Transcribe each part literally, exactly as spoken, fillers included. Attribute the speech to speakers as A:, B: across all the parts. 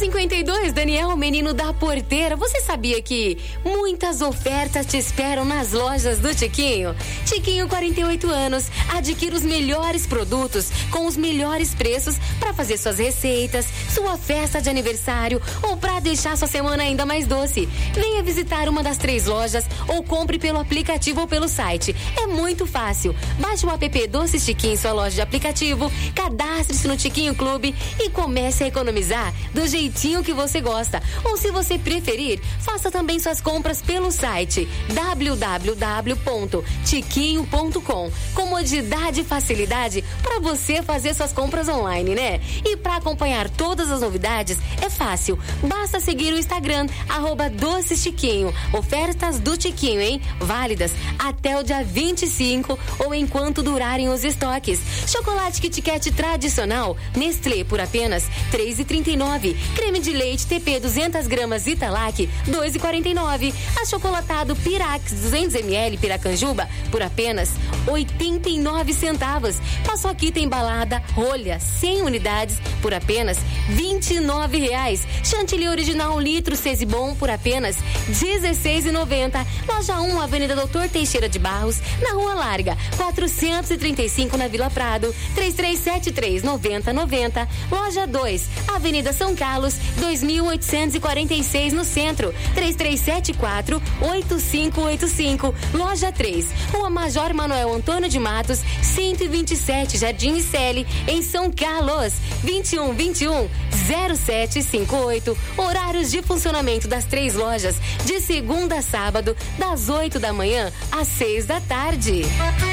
A: cinquenta e dois, Daniel, menino da porteira. Você sabia que muitas ofertas te esperam nas lojas do Tiquinho? Tiquinho, quarenta e oito anos. Adquira os melhores produtos com os melhores preços para fazer suas receitas, sua festa de aniversário ou para deixar sua semana ainda mais doce. Venha visitar uma das três lojas ou compre pelo aplicativo ou pelo site. É muito fácil. Baixe o app Doces Tiquinho em sua loja de aplicativo, cadastre-se no Tiquinho Clube e comece a economizar do jeitinho que você gosta. Ou se você preferir, faça também suas compras pelo site w w w ponto tiquinho ponto com. Comodidade e facilidade para você fazer suas compras online, né? E para acompanhar todas as novidades é fácil. Basta seguir o Instagram arroba Doces Tiquinho. Ofertas do Tiquinho, hein? Válidas até o dia vinte e cinco ou enquanto durarem os estoques. Chocolate Kit Kat tradicional Nestlé por apenas três reais e trinta e nove centavos. Creme de leite T P duzentas gramas Italac dois reais e quarenta e nove centavos. Achocolatado Pirax duzentos mililitros Piracanjuba por apenas oitenta e nove centavos. Paçoquita embalada rolha cem unidades por apenas vinte e nove reais. Chantilly original litro Cesibon por apenas dezesseis reais e noventa centavos. Loja um, Avenida Doutor Teixeira de Barros, na Rua Larga, quatrocentos e trinta e cinco na Vila Prado, três três sete três nove zero nove zero. Loja dois, Avenida São Carlos, dois mil oitocentos e quarenta e seis no centro, três três sete quatro oito cinco oito cinco. Loja três, Rua Major Manuel Antônio de Matos, cento e vinte e sete, Jardim Iseli, em São Carlos, vinte e um vinte e um zero sete cinco oito. Horários de funcionamento das três lojas, de segunda a sábado, das oito da manhã às seis da tarde.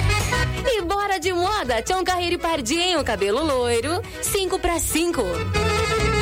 A: E bora de moda, Tião Carreiro e Pardinho, cabelo loiro, cinco para cinco.